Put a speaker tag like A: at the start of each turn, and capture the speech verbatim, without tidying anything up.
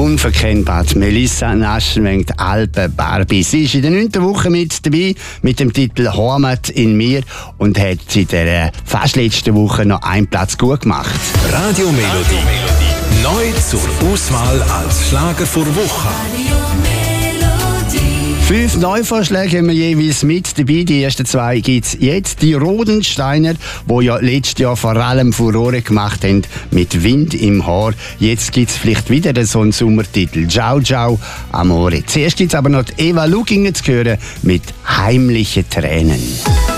A: Unverkennbar, Melissa Nasch mit Alpen Barbie. Sie ist in der neunten Woche mit dabei, mit dem Titel «Heimat in mir» und hat in der fast letzten Woche noch einen Platz gut gemacht.
B: Radio Melodie. Neu zur Auswahl als Schlager vor Woche.
A: Fünf Neuvorschläge haben wir jeweils mit dabei. Die ersten zwei gibt es jetzt. Die Rodensteiner, die ja letztes Jahr vor allem Furore gemacht haben mit «Wind im Haar». Jetzt gibt es vielleicht wieder so einen Sommertitel. «Ciao, ciao, Amore». Zuerst gibt es aber noch die Eva Luginger zu hören mit «Heimliche Tränen».